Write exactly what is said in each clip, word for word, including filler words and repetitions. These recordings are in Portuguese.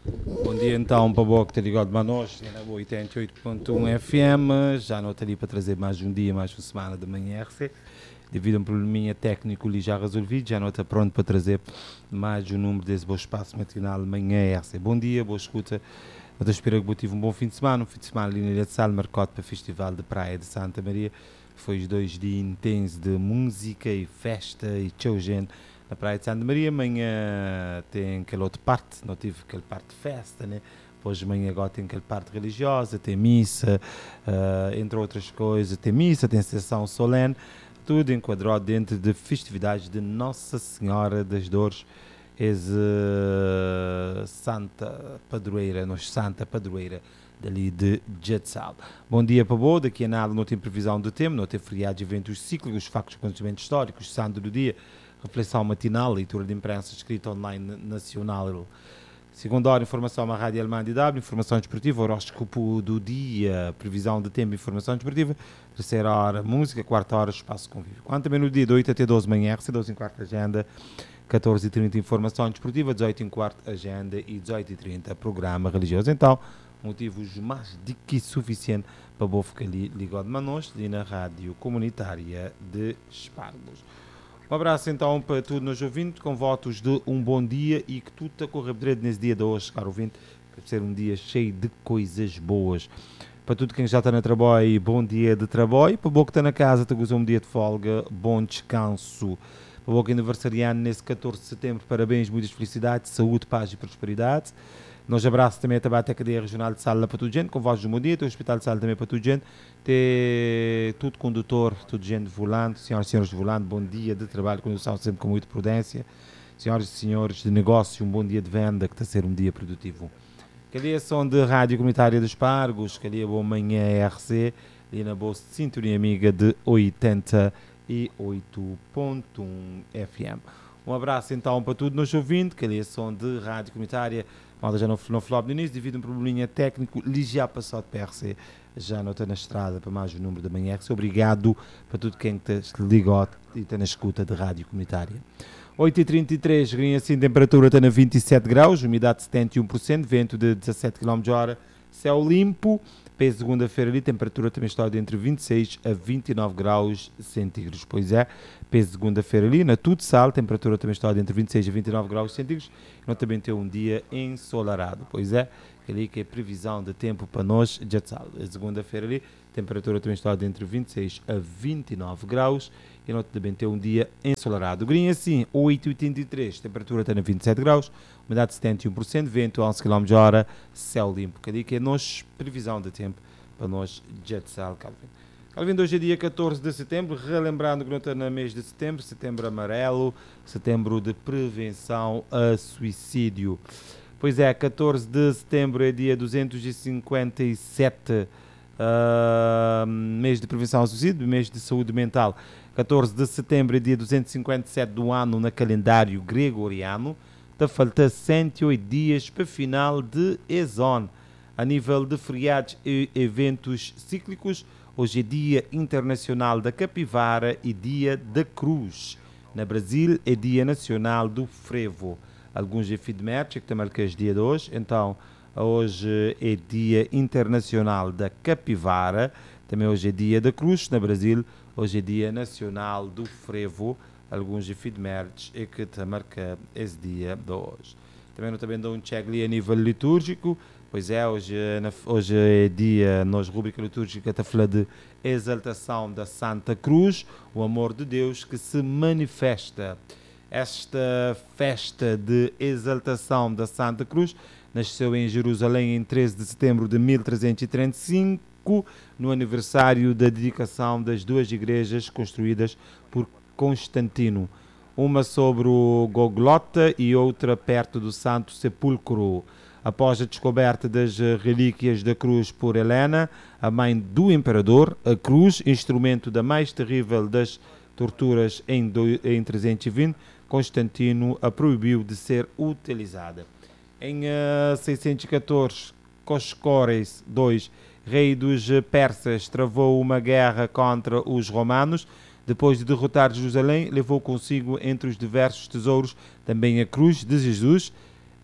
Bom dia então para o que está ligado a nós, na oitenta e oito ponto um F M, já não estou ali para trazer mais um dia, mais uma semana de manhã R C, devido a um probleminha técnico ali já resolvido, já não está pronto para trazer mais um número desse bom espaço matinal manhã R C. Bom dia, boa escuta, eu espero que tive um bom fim de semana, um fim de semana ali na Ilha de Sal, marcado para o Festival de Praia de Santa Maria, foi os dois dias intensos de música e festa e tchau gente, na Praia de Santa Maria. Amanhã tem aquela outra parte, não tive aquela parte de festa, né? Hoje de manhã agora tem aquela parte religiosa, tem missa, uh, entre outras coisas, tem missa, tem sessão solene, tudo enquadrado dentro de festividades de Nossa Senhora das Dores, ex uh, Santa Padroeira, nós Santa Padroeira dali de Jetsal. Bom dia para o daqui a nada não tem previsão do tempo, não tem feriados, eventos cíclicos, factos, acontecimentos históricos, santo do dia, reflexão matinal, leitura de imprensa escrita online nacional. Segunda hora, informação à Rádio Alemã de W, informação desportiva, horóscopo do dia, previsão de tempo, informação desportiva. Terceira hora, música. Quarta hora, espaço convívio. Quanto também no dia de oito até doze manhã, R C doze e quarto, agenda. catorze e trinta, informação desportiva. dezoito e quarto, agenda. E dezoito e trinta, programa religioso. Então, motivos mais do que suficiente para o ficar ali ligado a nós, ali na Rádio Comunitária de Espargos. Um abraço então para todos nos ouvintes, com votos de um bom dia e que tudo está a correr direito nesse dia de hoje, caro ouvinte, que vai ser um dia cheio de coisas boas. Para tudo quem já está na trabalho, bom dia de trabalho. Para o que está na casa, está a gozar um dia de folga, bom descanso. Para o que é aniversariano nesse catorze de setembro, parabéns, muitas felicidades, saúde, paz e prosperidade. Nós abraço também a a cadeia regional de Sala para toda gente, com voz de bom dia, tem o Hospital de Sala também para toda gente, tem tudo condutor, tudo gente volante, senhoras e senhores de volante, bom dia de trabalho, condução sempre com muita prudência, senhoras e senhores de negócio, um bom dia de venda, que está a ser um dia produtivo. Cadeia são de Rádio Comunitária dos Pargos, cadeia boa manhã R C, ali na boa sintonia amiga de oitenta e oito ponto um F M. Um abraço então para todos nos ouvintes, cadeia são de Rádio Comunitária. Malta já não, não falou no início, devido a um probleminha técnico, ali já passou de P R C, já não está na estrada para mais um número da manhã. Obrigado para tudo quem está ligado e está na escuta de Rádio Comunitária. oito e trinta e três, green assim, temperatura está na vinte e sete graus, umidade setenta e um por cento, vento de dezassete quilómetros por hora, céu limpo. Para segunda-feira ali, temperatura também está de entre vinte e seis a vinte e nove graus centígrados. Pois é, para segunda-feira ali, na Tutsal, temperatura também está de entre vinte e seis a vinte e nove graus centígrados. E nós também temos um dia ensolarado. Pois é, ali que é previsão de tempo para nós, Jetsal. A segunda-feira ali, temperatura também está de entre vinte e seis a vinte e nove graus. E nós também temos um dia ensolarado. Green assim, oito e oitenta e três, temperatura está na vinte e sete graus. Umidade setenta e um por cento, vento a onze quilómetros por hora, céu limpo. Que é a nossa previsão de tempo para nós, Jetsal, Calvin. Calvin, hoje é dia catorze de setembro, relembrando que não está no mês de setembro, setembro amarelo, setembro de prevenção a suicídio. Pois é, catorze de setembro é dia duzentos e cinquenta e sete, uh, mês de prevenção ao suicídio, mês de saúde mental. catorze de setembro é dia duzentos e cinquenta e sete do ano no calendário gregoriano. Está falta cento e oito dias para o final de Ezon. A nível de feriados e eventos cíclicos, hoje é Dia Internacional da Capivara e Dia da Cruz. Na Brasil é Dia Nacional do Frevo. Alguns efemérides que estão marcados dia de hoje. Então, hoje é Dia Internacional da Capivara. Também hoje é Dia da Cruz. Na Brasil, hoje é Dia Nacional do Frevo. Alguns efemérides é que te marca esse dia de hoje. Também não também dou um check ali a nível litúrgico. Pois é, hoje, hoje é dia, nós rubrica litúrgica está a falar de exaltação da Santa Cruz, o amor de Deus que se manifesta. Esta festa de exaltação da Santa Cruz nasceu em Jerusalém em treze de setembro de mil trezentos e trinta e cinco, no aniversário da dedicação das duas igrejas construídas por Constantino, uma sobre o Golgota e outra perto do Santo Sepulcro. Após a descoberta das relíquias da cruz por Helena, a mãe do imperador, a cruz, instrumento da mais terrível das torturas em, do, em trezentos e vinte, Constantino a proibiu de ser utilizada. Em uh, seiscentos e catorze, Coscores dois, rei dos persas, travou uma guerra contra os romanos. Depois de derrotar Jerusalém, levou consigo entre os diversos tesouros também a cruz de Jesus.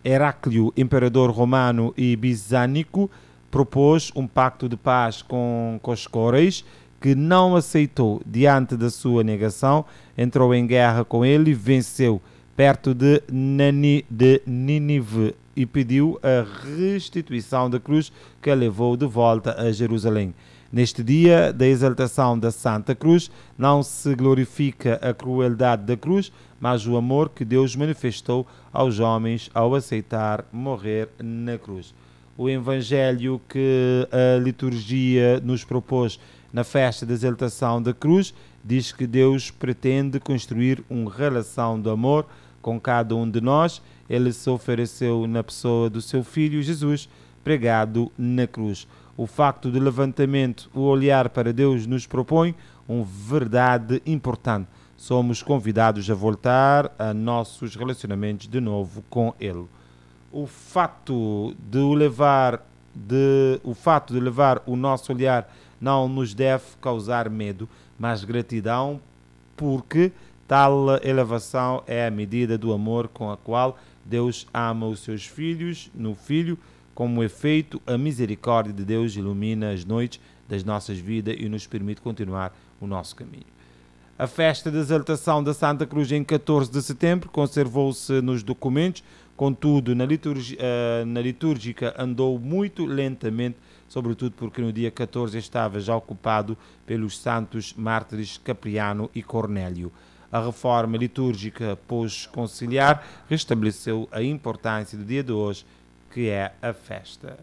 Heraclio, imperador romano e bizânico, propôs um pacto de paz com, com os córeis, que não aceitou. Diante da sua negação, entrou em guerra com ele e venceu perto de, Nani, de Nínive e pediu a restituição da cruz que a levou de volta a Jerusalém. Neste dia da exaltação da Santa Cruz, não se glorifica a crueldade da cruz, mas o amor que Deus manifestou aos homens ao aceitar morrer na cruz. O evangelho que a liturgia nos propôs na festa da exaltação da cruz diz que Deus pretende construir uma relação de amor com cada um de nós. Ele se ofereceu na pessoa do seu Filho Jesus, pregado na cruz. O facto do levantamento, o olhar para Deus, nos propõe uma verdade importante. Somos convidados a voltar a nossos relacionamentos de novo com Ele. O fato de levar, de, o fato de levar o nosso olhar não nos deve causar medo, mas gratidão, porque tal elevação é a medida do amor com a qual Deus ama os seus filhos. No Filho, como efeito, a misericórdia de Deus ilumina as noites das nossas vidas e nos permite continuar o nosso caminho. A festa da exaltação da Santa Cruz em catorze de setembro conservou-se nos documentos, contudo, na, liturgi, uh, na litúrgica andou muito lentamente, sobretudo porque no dia catorze estava já ocupado pelos santos mártires Capriano e Cornélio. A reforma litúrgica pós-conciliar restabeleceu a importância do dia de hoje, que é a festa.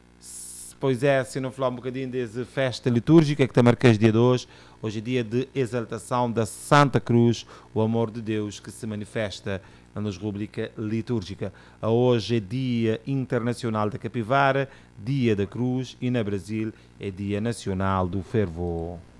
Pois é, se não falar um bocadinho dessa festa litúrgica que está marcada dia de hoje, hoje é dia de exaltação da Santa Cruz, o amor de Deus que se manifesta na nossa rubrica litúrgica. Hoje é dia internacional da capivara, dia da cruz, e na Brasil é dia nacional do fervor.